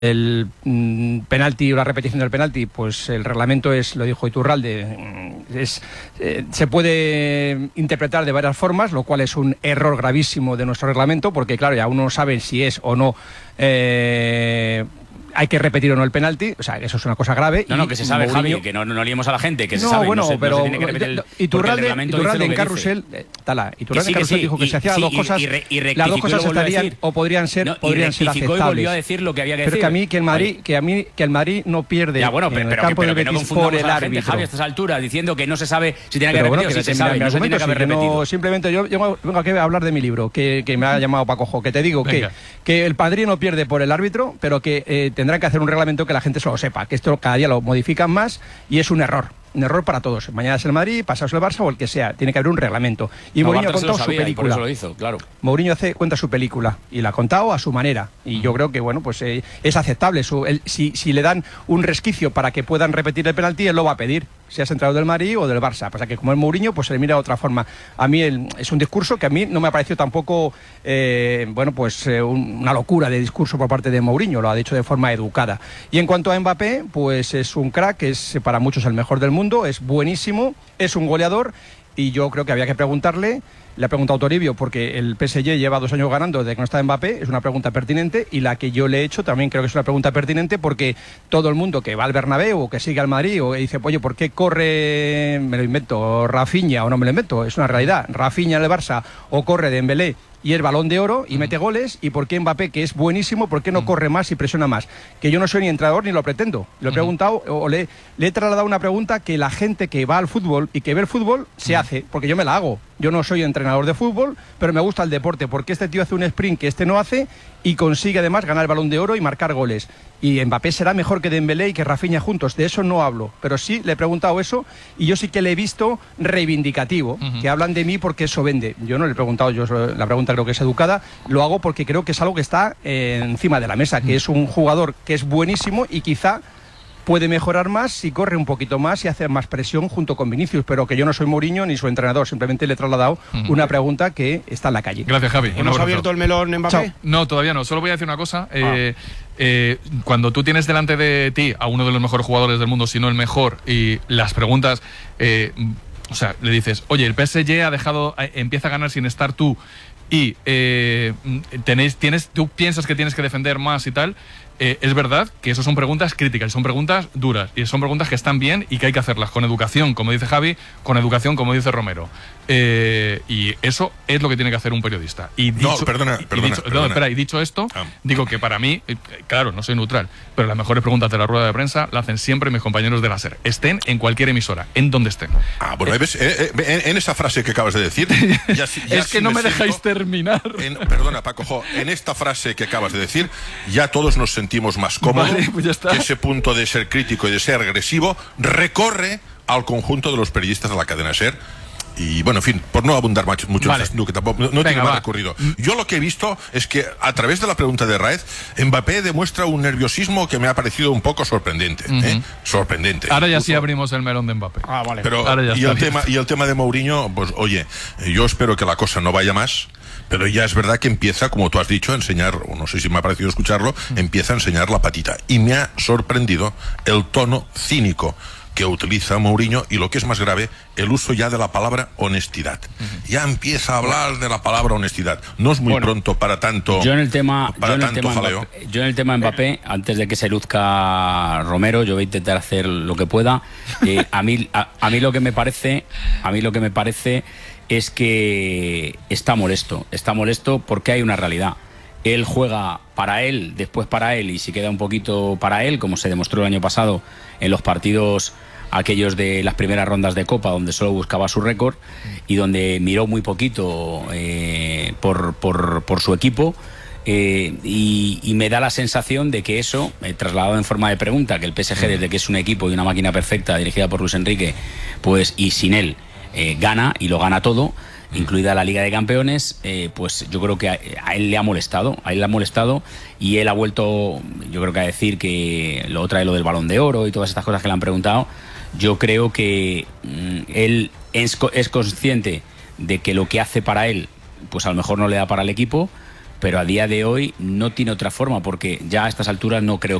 el penalti o la repetición del penalti, pues el reglamento es, lo dijo Iturralde, se puede interpretar de varias formas, lo cual es un error gravísimo de nuestro reglamento, porque claro, ya uno sabe si es o no hay que repetir o no el penalti, o sea, eso es una cosa grave. No, que se sabe, Mourinho... Javi, que no liemos a la gente, que se sabe, bueno, pero no se tiene que repetir Iturralde en Carrusel, Iturralde en Carrusel dijo que se hacían las dos cosas, las dos cosas estarían o podrían ser aceptables. Y volvió a decir lo que había que decir. Pero que el Madrid no pierde en el campo del Betis por el árbitro. Javi, a estas alturas, diciendo que no se sabe si tiene que repetir o si se sabe, no se tiene que haber repetido. Simplemente yo vengo aquí a hablar de mi libro, que me ha llamado Paco Jo, que te digo que el Madrid no pierde por el árbitro, pero que tendrán que hacer un reglamento que la gente solo sepa, que esto cada día lo modifican más y es un error para todos. Mañana es el Madrid, pasado es el Barça o el que sea, tiene que haber un reglamento. Y Mourinho ha contado su película. Por eso lo hizo, claro. Mourinho cuenta su película y la ha contado a su manera. Y yo creo que bueno, pues es aceptable. Si le dan un resquicio para que puedan repetir el penalti, él lo va a pedir, sea entrenador del Madrid o del Barça. Pasa que como es Mourinho, pues se le mira de otra forma. A mí es un discurso que a mí no me ha parecido tampoco una locura de discurso por parte de Mourinho, lo ha dicho de forma educada. Y en cuanto a Mbappé, pues es un crack, es para muchos el mejor del mundo, es buenísimo, es un goleador y yo creo que había que preguntarle. Le ha preguntado Toribio porque el PSG lleva 2 años ganando desde que no está Mbappé, es una pregunta pertinente, y la que yo le he hecho también creo que es una pregunta pertinente porque todo el mundo que va al Bernabéu o que sigue al Madrid o dice, oye, ¿por qué corre, me lo invento, Rafinha o no me lo invento? Es una realidad, Rafinha en el Barça o corre Dembélé y el Balón de Oro y mete goles, y por qué Mbappé, que es buenísimo, por qué no corre más y presiona más. Que yo no soy ni entrenador ni lo pretendo, lo he preguntado o le he trasladado una pregunta que la gente que va al fútbol y que ve el fútbol se hace, porque yo me la hago. Yo no soy entrenador de fútbol, pero me gusta el deporte, porque este tío hace un sprint que este no hace y consigue además ganar el Balón de Oro y marcar goles. Y Mbappé será mejor que Dembélé y que Rafinha juntos, de eso no hablo, pero sí le he preguntado eso y yo sí que le he visto reivindicativo, que hablan de mí porque eso vende. Yo no le he preguntado, la pregunta creo que es educada, lo hago porque creo que es algo que está encima de la mesa, que es un jugador que es buenísimo y quizá puede mejorar más si corre un poquito más y hace más presión junto con Vinicius, pero que yo no soy Mourinho ni su entrenador, simplemente le he trasladado una pregunta que está en la calle. Gracias, Javi. ¿Hemos abierto el melón, Mbappé? Chao. No, todavía no, solo voy a decir una cosa. Cuando tú tienes delante de ti a uno de los mejores jugadores del mundo, si no el mejor, y las preguntas, o sea, le dices, oye, el PSG empieza a ganar sin estar tú, y tú piensas que tienes que defender más y tal. Es verdad que eso son preguntas críticas, son preguntas duras y son preguntas que están bien y que hay que hacerlas con educación, como dice Javi, con educación, como dice Romero. Y eso es lo que tiene que hacer un periodista. Y dicho esto, digo que para mí, claro, no soy neutral, pero las mejores preguntas de la rueda de prensa la hacen siempre mis compañeros de la SER. Estén en cualquier emisora, en donde estén. Bueno, ¿ves? En esa frase que acabas de decir... ya es que no me dejáis terminar. Perdona, Paco, en esta frase que acabas de decir, ya todos nos sentimos más cómodos. Vale, pues ya está. Que ese punto de ser crítico y de ser agresivo recorre al conjunto de los periodistas de la cadena SER. Y bueno, en fin, por no abundar mucho en esto, que tampoco no tiene más recorrido. Yo lo que he visto es que a través de la pregunta de Raez, Mbappé demuestra un nerviosismo que me ha parecido un poco sorprendente. Sorprendente. Ahora ya sí abrimos el melón de Mbappé. Vale. Pero, y el tema de Mourinho, pues oye, yo espero que la cosa no vaya más. Pero ya es verdad que empieza, como tú has dicho, a enseñar, o no sé si me ha parecido escucharlo, empieza a enseñar la patita. Y me ha sorprendido el tono cínico que utiliza Mourinho y, lo que es más grave, el uso ya de la palabra honestidad. Ya empieza a hablar de la palabra honestidad. No es muy pronto para tanto. Yo en el tema Mbappé, antes de que se luzca Romero, yo voy a intentar hacer lo que pueda. A mí lo que me parece es que está molesto porque hay una realidad. Él juega para él, después para él, y si queda un poquito para él, como se demostró el año pasado en los partidos aquellos de las primeras rondas de Copa, donde solo buscaba su récord y donde miró muy poquito por su equipo. Y me da la sensación de que eso, trasladado en forma de pregunta, que el PSG, desde que es un equipo y una máquina perfecta dirigida por Luis Enrique, pues y sin él gana, y lo gana todo, incluida la Liga de Campeones, pues yo creo que a él le ha molestado, y él ha vuelto, yo creo que a decir que lo trae lo del Balón de Oro y todas estas cosas que le han preguntado. Yo creo que él es consciente de que lo que hace para él, pues a lo mejor no le da para el equipo, pero a día de hoy no tiene otra forma, porque ya a estas alturas no creo